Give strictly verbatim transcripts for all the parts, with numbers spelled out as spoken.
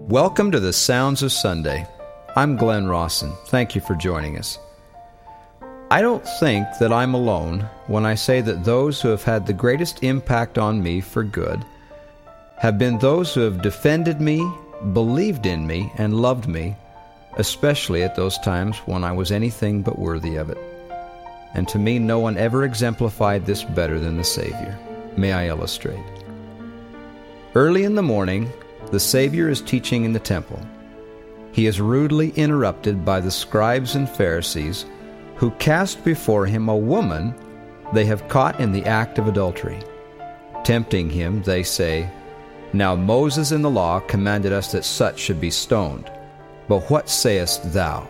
Welcome to the Sounds of Sunday. I'm Glenn Rawson. Thank you for joining us. I don't think that I'm alone when I say that those who have had the greatest impact on me for good have been those who have defended me, believed in me, and loved me, especially at those times when I was anything but worthy of it. And to me, no one ever exemplified this better than the Savior. May I illustrate? Early in the morning, the Savior is teaching in the temple. He is rudely interrupted by the scribes and Pharisees, who cast before him a woman they have caught in the act of adultery. Tempting him, they say, "Now Moses in the law commanded us that such should be stoned. But what sayest thou?"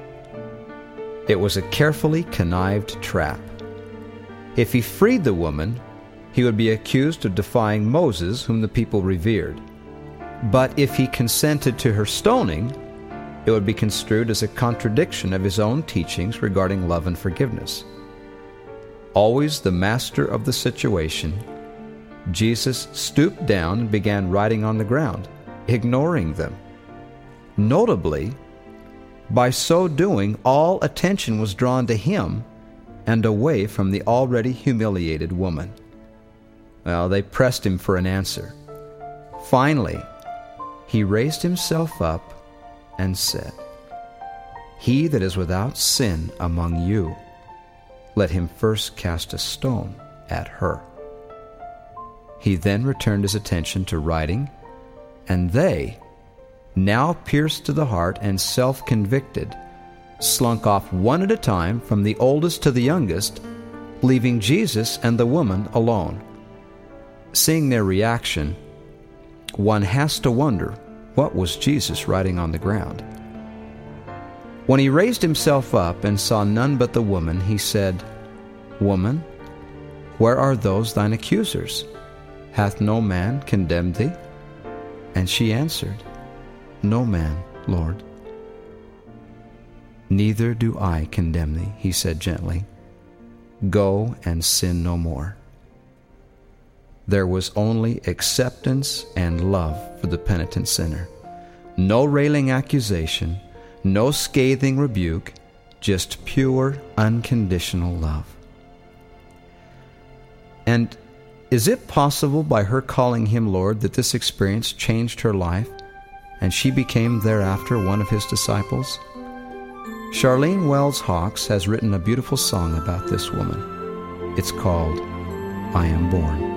It was a carefully connived trap. If he freed the woman, he would be accused of defying Moses, whom the people revered. But if he consented to her stoning, it would be construed as a contradiction of his own teachings regarding love and forgiveness. Always the master of the situation, Jesus stooped down and began writing on the ground, ignoring them. Notably, by so doing, all attention was drawn to him and away from the already humiliated woman. Well, they pressed him for an answer. Finally, he raised himself up and said, "He that is without sin among you, let him first cast a stone at her." He then returned his attention to writing, and they, now pierced to the heart and self-convicted, slunk off one at a time from the oldest to the youngest, leaving Jesus and the woman alone. Seeing their reaction, one has to wonder, what was Jesus writing on the ground? When he raised himself up and saw none but the woman, he said, "Woman, where are those thine accusers? Hath no man condemned thee?" And she answered, "No man, Lord." "Neither do I condemn thee," he said gently. "Go and sin no more." There was only acceptance and love for the penitent sinner. No railing accusation, no scathing rebuke, just pure, unconditional love. And is it possible by her calling him Lord that this experience changed her life and she became thereafter one of his disciples? Charlene Wells Hawks has written a beautiful song about this woman. It's called "I Am Born."